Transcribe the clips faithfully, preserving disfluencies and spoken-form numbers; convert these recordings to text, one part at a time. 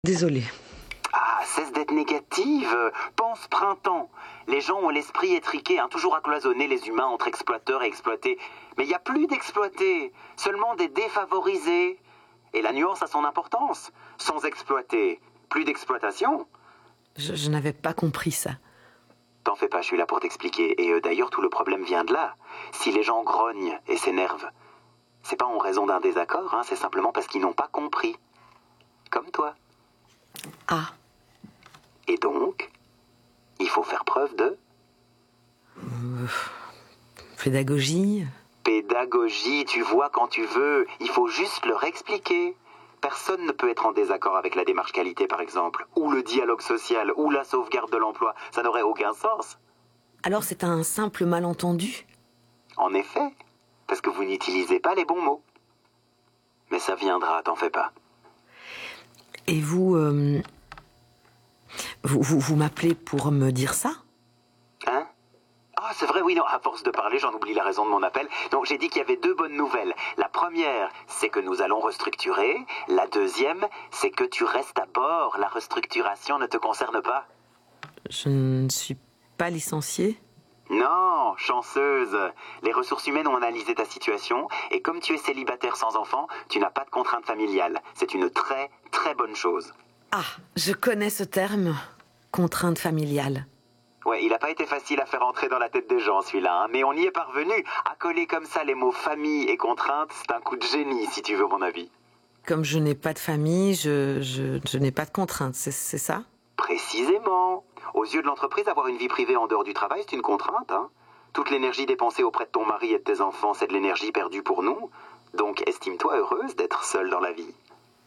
Désolée. Ah, cesse d'être négative. Pense printemps. Les gens ont l'esprit étriqué, hein, toujours à cloisonner les humains entre exploiteurs et exploités. Mais il n'y a plus d'exploités, seulement des défavorisés. Et la nuance a son importance. Sans exploiter, plus d'exploitation. Je, je n'avais pas compris ça. T'en fais pas, je suis là pour t'expliquer. Et euh, d'ailleurs, tout le problème vient de là. Si les gens grognent et s'énervent, c'est pas en raison d'un désaccord, hein, c'est simplement parce qu'ils n'ont pas compris. Comme toi. Ah. Et donc, il faut faire preuve de... Euh, pédagogie. Pédagogie, tu vois quand tu veux. Il faut juste leur expliquer. Personne ne peut être en désaccord avec la démarche qualité, par exemple, ou le dialogue social, ou la sauvegarde de l'emploi. Ça n'aurait aucun sens. Alors c'est un simple malentendu? En effet, parce que vous n'utilisez pas les bons mots. Mais ça viendra, t'en fais pas. Et vous, euh, vous, vous, vous m'appelez pour me dire ça? Hein? Ah, c'est vrai, oui, non, à force de parler, j'en oublie la raison de mon appel. Donc j'ai dit qu'il y avait deux bonnes nouvelles. La première, c'est que nous allons restructurer. La deuxième, c'est que tu restes à bord. La restructuration ne te concerne pas. Je ne suis pas licenciée? Non, chanceuse. Les ressources humaines ont analysé ta situation et comme tu es célibataire sans enfant, tu n'as pas de contrainte familiale. C'est une très, très bonne chose. Ah, je connais ce terme. Contrainte familiale. Ouais, il n'a pas été facile à faire entrer dans la tête des gens, celui-là, hein, mais on y est parvenu. À coller comme ça les mots famille et contrainte, c'est un coup de génie, si tu veux mon avis. Comme je n'ai pas de famille, je, je, je n'ai pas de contrainte, c'est, c'est ça? Précisément. Aux yeux de l'entreprise, avoir une vie privée en dehors du travail, c'est une contrainte. Hein. Toute l'énergie dépensée auprès de ton mari et de tes enfants, c'est de l'énergie perdue pour nous. Donc, estime-toi heureuse d'être seule dans la vie.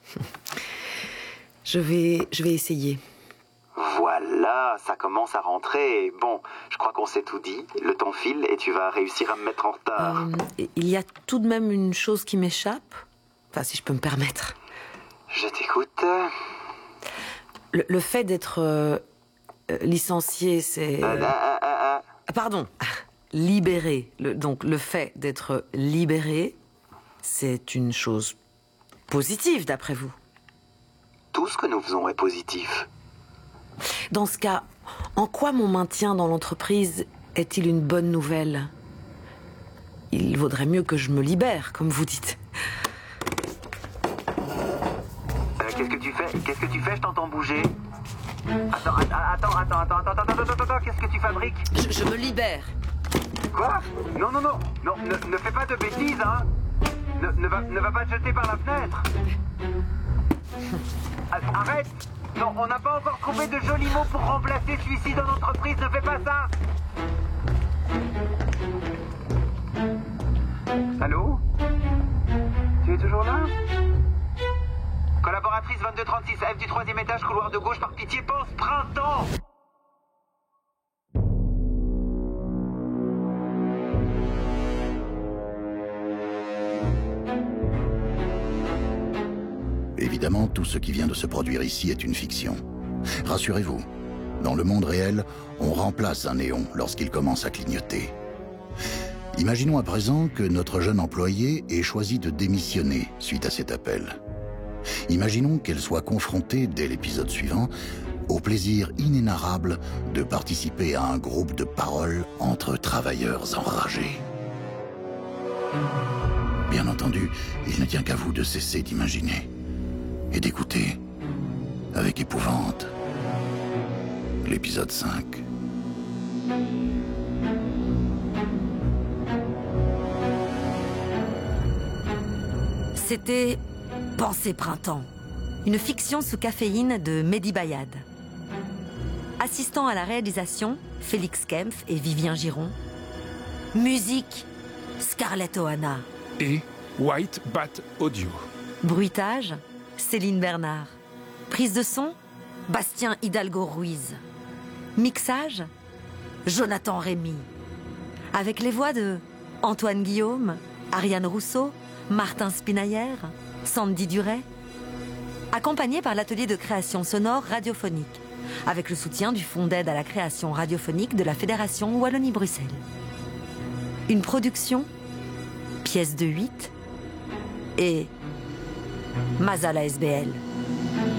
Je vais, je vais essayer. Voilà, ça commence à rentrer. Bon, je crois qu'on s'est tout dit. Le temps file et tu vas réussir à me mettre en retard. Euh, il y a tout de même une chose qui m'échappe. Enfin, si je peux me permettre. Je t'écoute. Le, le fait d'être euh, licencié, c'est... Euh, euh, euh, euh. Pardon, libéré. Le, donc, le fait d'être libéré, c'est une chose positive, d'après vous? Tout ce que nous faisons est positif. Dans ce cas, en quoi mon maintien dans l'entreprise est-il une bonne nouvelle? Il vaudrait mieux que je me libère, comme vous dites. Euh, qu'est-ce que tu fais? Qu'est-ce que tu fais? Je t'entends bouger. Attends, attends, attends, attends, attends, attends, attends, attends, attends, qu'est-ce que tu fabriques? Je, je me libère. Quoi? Non, non, non, non, ne, ne fais pas de bêtises, hein. Ne, ne, va, ne va pas te jeter par la fenêtre. Arrête. Non, on n'a pas encore trouvé de jolis mots pour remplacer celui-ci dans l'entreprise, ne fais pas ça. Allô? Tu es toujours là? Collaboratrice vingt-deux trente-six, F du troisième étage, couloir de gauche, par pitié, pense printemps! Évidemment, tout ce qui vient de se produire ici est une fiction. Rassurez-vous, dans le monde réel, on remplace un néon lorsqu'il commence à clignoter. Imaginons à présent que notre jeune employée ait choisi de démissionner suite à cet appel. Imaginons qu'elle soit confrontée, dès l'épisode suivant, au plaisir inénarrable de participer à un groupe de parole entre travailleurs enragés. Bien entendu, il ne tient qu'à vous de cesser d'imaginer et d'écouter, avec épouvante, l'épisode cinq. C'était Pensée Printemps, une fiction sous caféine de Mehdi Bayad. Assistant à la réalisation, Félix Kempf et Vivien Giron. Musique, Scarlett Ohana. Et White Bat Audio. Bruitage, Céline Bernard. Prise de son, Bastien Hidalgo Ruiz. Mixage, Jonathan Rémy. Avec les voix de Antoine Guillaume, Ariane Rousseau, Martin Spinaillère, Sandy Duret. Accompagné par l'atelier de création sonore radiophonique, avec le soutien du Fonds d'aide à la création radiophonique de la Fédération Wallonie-Bruxelles. Une production, pièce de huit et Mazala S B L.